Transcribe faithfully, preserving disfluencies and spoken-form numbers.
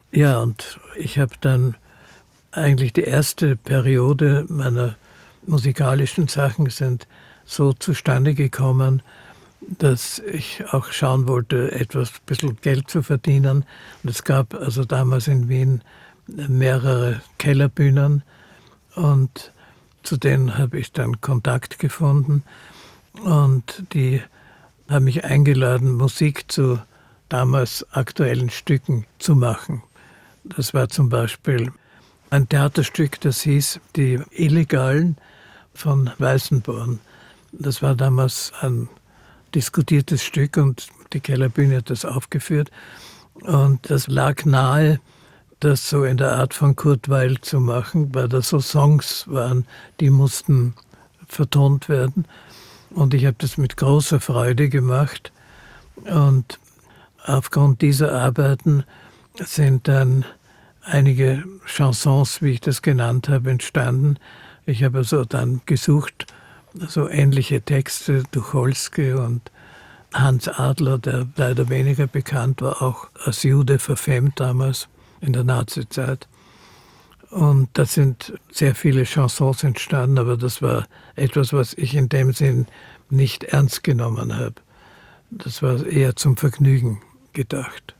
Ja, und ich habe dann eigentlich die erste Periode meiner musikalischen Sachen sind so zustande gekommen, dass ich auch schauen wollte, etwas bisschen Geld zu verdienen. Und es gab also damals in Wien mehrere Kellerbühnen und zu denen habe ich dann Kontakt gefunden und die haben mich eingeladen, Musik zu damals aktuellen Stücken zu machen. Das war zum Beispiel ein Theaterstück, das hieß „Die Illegalen“ von Weißenborn. Das war damals ein diskutiertes Stück und die Kellerbühne hat das aufgeführt. Und das lag nahe, das so in der Art von Kurt Weill zu machen, weil da so Songs waren, die mussten vertont werden. Und ich habe das mit großer Freude gemacht. Und aufgrund dieser Arbeiten sind dann einige Chansons, wie ich das genannt habe, entstanden. Ich habe also dann gesucht, so ähnliche Texte, Tucholsky und Hans Adler, der leider weniger bekannt war, auch als Jude verfemmt damals in der Nazizeit. Und da sind sehr viele Chansons entstanden, aber das war etwas, was ich in dem Sinn nicht ernst genommen habe. Das war eher zum Vergnügen gedacht.